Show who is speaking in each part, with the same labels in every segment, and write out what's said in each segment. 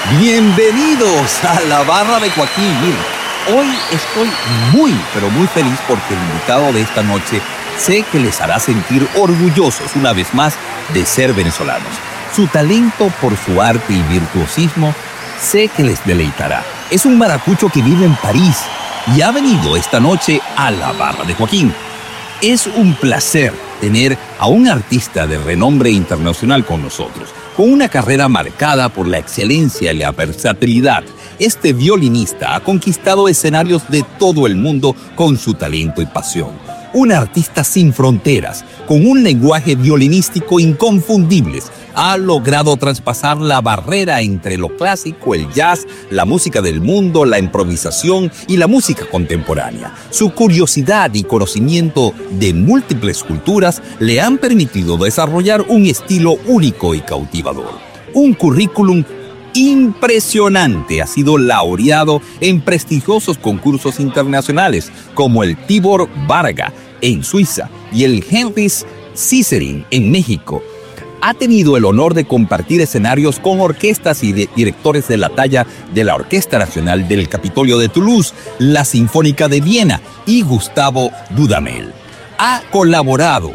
Speaker 1: Bienvenidos a la barra de Joaquín. Miren, hoy estoy muy, pero muy feliz porque el invitado de esta noche sé que les hará sentir orgullosos una vez más de ser venezolanos. Su talento por su arte y virtuosismo sé que les deleitará. Es un maracucho que vive en París y ha venido esta noche a la barra de Joaquín. Es un placer tener a un artista de renombre internacional con nosotros, con una carrera marcada por la excelencia y la versatilidad. Este violinista ha conquistado escenarios de todo el mundo con su talento y pasión. Un artista sin fronteras, con un lenguaje violinístico inconfundible, ha logrado traspasar la barrera entre lo clásico, el jazz, la música del mundo, la improvisación y la música contemporánea. Su curiosidad y conocimiento de múltiples culturas le han permitido desarrollar un estilo único y cautivador. Un currículum impresionante, ha sido laureado en prestigiosos concursos internacionales como el Tibor Varga en Suiza y el Henry's Cicerin en México. Ha tenido el honor de compartir escenarios con orquestas y directores de la talla de la Orquesta Nacional del Capitolio de Toulouse, la Sinfónica de Viena y Gustavo Dudamel. Ha colaborado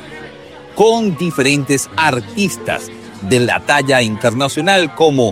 Speaker 1: con diferentes artistas de la talla internacional como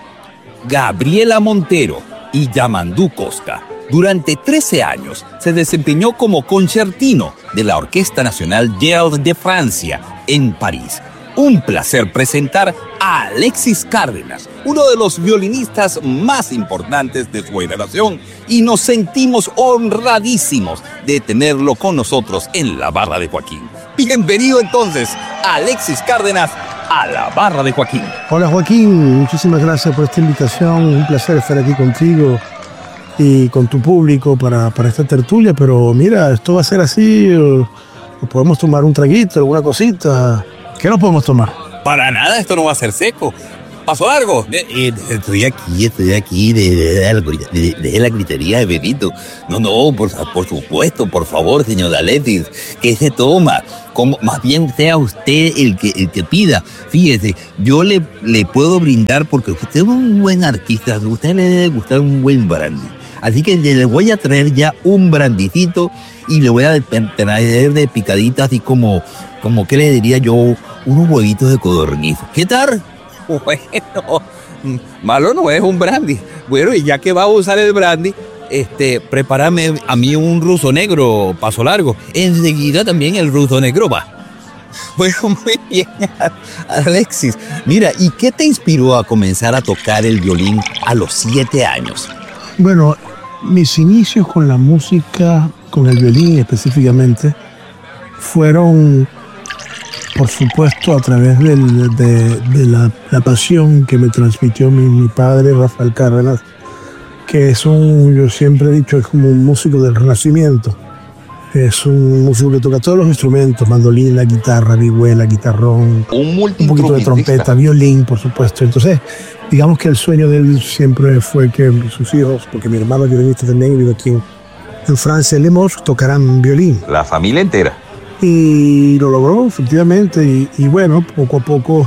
Speaker 1: Gabriela Montero y Yamandú Costa. Durante 13 años se desempeñó como concertino de la Orquesta Nacional de Francia en París. Un placer presentar a Alexis Cárdenas, uno de los violinistas más importantes de su generación, y nos sentimos honradísimos de tenerlo con nosotros en la barra de Joaquín. Bienvenido entonces, Alexis Cárdenas, a la barra de Joaquín.
Speaker 2: Hola Joaquín, muchísimas gracias por esta invitación. Un placer estar aquí contigo y con tu público para esta tertulia. Pero mira, esto va a ser así, podemos tomar un traguito, alguna cosita. ¿Qué nos podemos tomar?
Speaker 1: Para nada, esto no va a ser seco. Paso largo. Estoy aquí de la gritería de Benito. No, por supuesto, por favor, señor Alexis, ¿qué se toma? Como, más bien sea usted el que pida. Fíjese, yo le puedo brindar porque usted es un buen artista, a usted le debe gustar un buen brandy. Así que le voy a traer ya un brandicito y le voy a traer de picaditas así como ¿qué le diría yo? Unos huevitos de codorniz. ¿Qué tal? Bueno, malo no es un brandy. Bueno, y ya que va a usar el brandy, prepárame a mí un ruso negro, paso largo. Enseguida también el ruso negro va. Bueno, muy bien, Alexis. Mira, ¿y qué te inspiró a comenzar a tocar el violín a los 7 años?
Speaker 2: Bueno, mis inicios con la música, con el violín específicamente, fueron, por supuesto, a través de la pasión que me transmitió mi padre, Rafael Cárdenas, que es yo siempre he dicho, es como un músico del Renacimiento. Es un músico que toca todos los instrumentos, mandolina, guitarra, vihuela, guitarrón, un poquito de trompeta, violín, por supuesto. Entonces, digamos que el sueño de él siempre fue que sus hijos, porque mi hermano violinista también vive aquí en Francia, en Limoges, tocaran violín.
Speaker 1: La familia entera.
Speaker 2: Y lo logró, efectivamente, y bueno, poco a poco,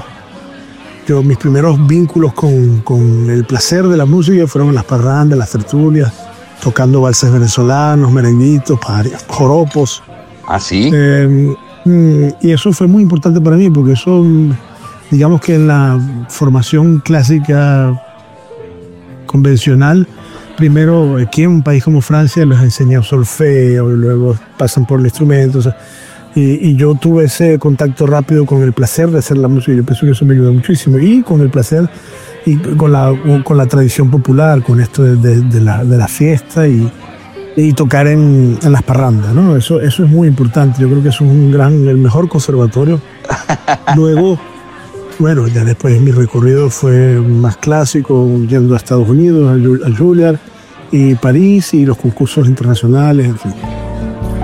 Speaker 2: mis primeros vínculos con el placer de la música fueron las parrandas, las tertulias, tocando valses venezolanos, merenguitos, joropos.
Speaker 1: ¿Ah, sí?
Speaker 2: Y eso fue muy importante para mí, porque eso, digamos que en la formación clásica convencional, primero aquí en un país como Francia les enseñan solfeo y luego pasan por el instrumento. O sea, y yo tuve ese contacto rápido con el placer de hacer la música. Yo pienso que eso me ayudó muchísimo. Y con el placer y con la tradición popular, con esto de la fiesta y tocar en las parrandas, ¿no? Eso es muy importante. Yo creo que eso es el mejor conservatorio. Luego, bueno, ya después mi recorrido fue más clásico, yendo a Estados Unidos, a Juilliard y París y los concursos internacionales, en fin.